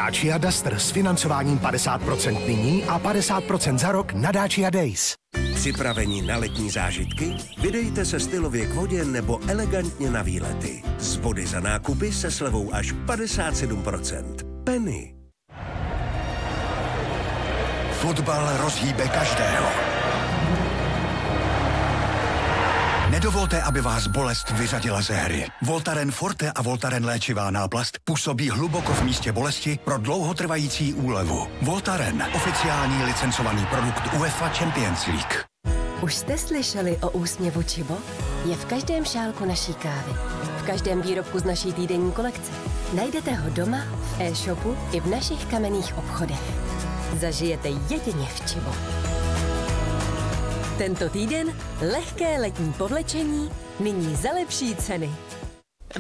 Dacia Duster s financováním 50% nyní a 50% za rok na Dacia Days. Připraveni na letní zážitky? Vydejte se stylově k vodě nebo elegantně na výlety. Z body za nákupy se slevou až 57%. Penny. Fotbal rozhýbe každého. Nedovolte, aby vás bolest vyřadila ze hry. Voltaren Forte a Voltaren léčivá náplast působí hluboko v místě bolesti pro dlouhotrvající úlevu. Voltaren, oficiální licencovaný produkt UEFA Champions League. Už jste slyšeli o úsměvu Čibo? Je v každém šálku naší kávy. V každém výrobku z naší týdenní kolekce. Najdete ho doma, v e-shopu i v našich kamenných obchodech. Zažijete jedině v Čibo. Tento týden lehké letní povlečení, nyní za lepší ceny.